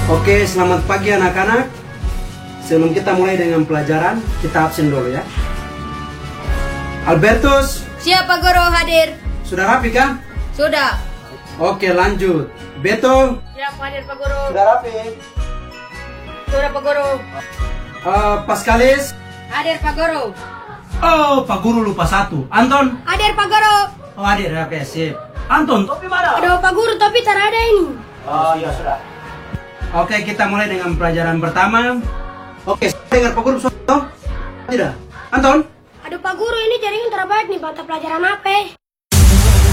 Oke, selamat pagi anak-anak. Sebelum kita mulai dengan pelajaran, kita absen dulu ya. Albertus, Siap Pak Guru, hadir. sudah rapi kah? Sudah. Oke, lanjut. Beto, Siap hadir Pak Guru. sudah rapi. Sudah Pak Guru. Paskalis. Hadir Pak Guru. Oh, Pak Guru lupa satu. Anton. Hadir Pak Guru. Oh, hadir. Oke, sip. Anton, topi mana? Aduh Pak Guru, tapi tak ada ini. Oh, iya sudah. Oke, kita mulai dengan pelajaran pertama. Oke, dengar Pak Guru soal tidak? Anton? Aduh Pak Guru, ini jaringan terbaik nih mata pelajaran apa?